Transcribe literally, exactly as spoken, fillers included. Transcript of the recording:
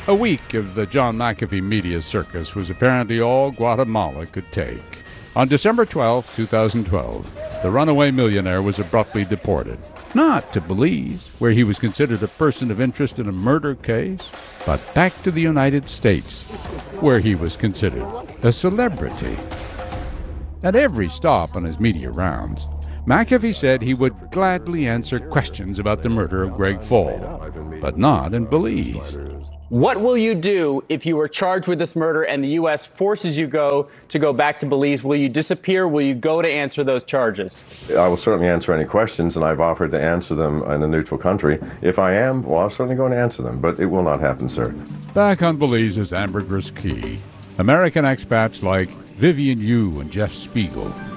A week of the John McAfee media circus was apparently all Guatemala could take. On December twelfth, twenty twelve, the runaway millionaire was abruptly deported. Not to Belize, where he was considered a person of interest in a murder case, but back to the United States, where he was considered a celebrity. At every stop on his media rounds, McAfee said he would gladly answer questions about the murder of Greg Fall, but not in Belize. What will you do if you were charged with this murder and the U S forces you go to go back to Belize? Will you disappear? Will you go to answer those charges? I will certainly answer any questions, and I've offered to answer them in a neutral country. If I am, well, I'm certainly going to answer them, but it will not happen, sir. Back on Belize's Ambergris Caye, American expats like Vivian Yu and Jeff Spiegel